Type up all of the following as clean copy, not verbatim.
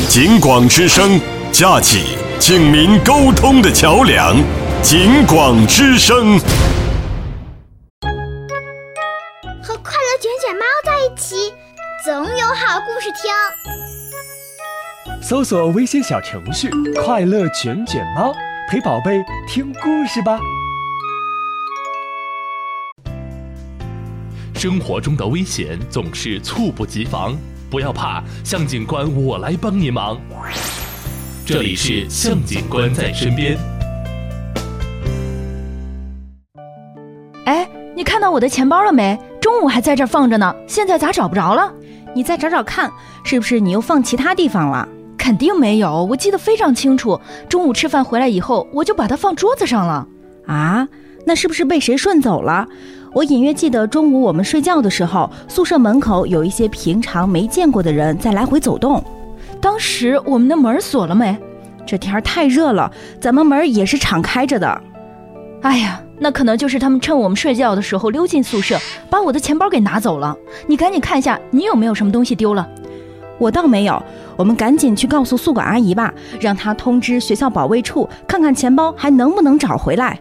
警广之声，架起警民沟通的桥梁。警广之声， 和快乐卷卷猫在一起，总有好故事听。 搜索微信小程序“快乐卷卷猫”，陪宝贝听故事吧。 生活中的危险总是猝不及防，不要怕，向警官我来帮你忙。这里是向警官在身边。 哎，你看到我的钱包了没？中午还在这儿放着呢，现在咋找不着了？ 你再找找看，是不是你又放其他地方了？ 肯定没有，我记得非常清楚，中午吃饭回来以后，我就把它放桌子上了。 啊，那是不是被谁顺走了？我隐约记得中午我们睡觉的时候，宿舍门口有一些平常没见过的人在来回走动。 当时我们的门锁了没？ 这天太热了，咱们门也是敞开着的。 哎呀，那可能就是他们趁我们睡觉的时候溜进宿舍，把我的钱包给拿走了。你赶紧看一下，你有没有什么东西丢了？ 我倒没有，我们赶紧去告诉宿管阿姨吧，让她通知学校保卫处，看看钱包还能不能找回来。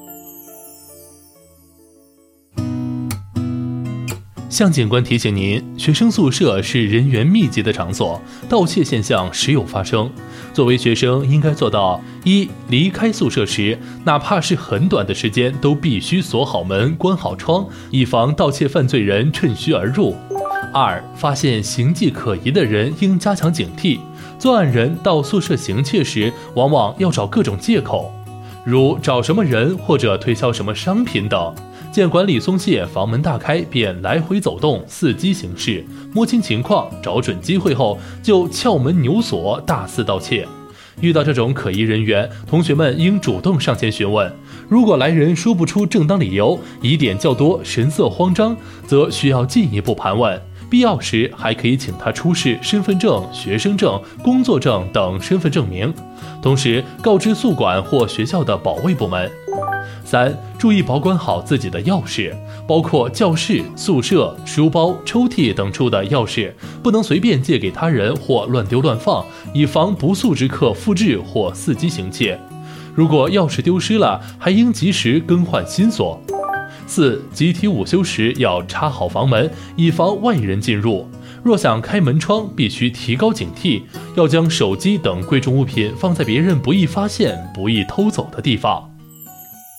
向警官提醒您，学生宿舍是人员密集的场所，盗窃现象时有发生。作为学生，应该做到：一、离开宿舍时，哪怕是很短的时间，都必须锁好门、关好窗，以防盗窃犯罪人趁虚而入；二、发现形迹可疑的人，应加强警惕。作案人到宿舍行窃时，往往要找各种借口，如找什么人或者推销什么商品等。见管理松懈，房门大开，便来回走动，伺机行事，摸清情况，找准机会后就撬门扭锁，大肆盗窃。遇到这种可疑人员，同学们应主动上前询问。如果来人说不出正当理由，疑点较多，神色慌张，则需要进一步盘问。必要时还可以请他出示身份证、学生证、工作证等身份证明，同时告知宿管或学校的保卫部门。三、注意保管好自己的钥匙，包括教室、宿舍、书包、抽屉等处的钥匙，不能随便借给他人或乱丢乱放，以防不速之客复制或伺机行窃。如果钥匙丢失了，还应及时更换新锁。四、集体午休时要插好房门，以防外人进入。若想开门窗，必须提高警惕，要将手机等贵重物品放在别人不易发现、不易偷走的地方。